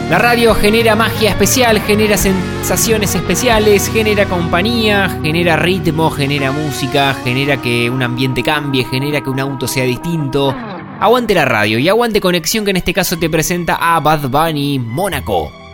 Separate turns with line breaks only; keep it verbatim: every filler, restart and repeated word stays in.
La radio genera magia especial, genera sensaciones especiales, genera compañía, genera ritmo, genera música, genera que un ambiente cambie, genera que un auto sea distinto. Aguante la radio y aguante Conexión, que en este caso te presenta a Bad Bunny, Mónaco.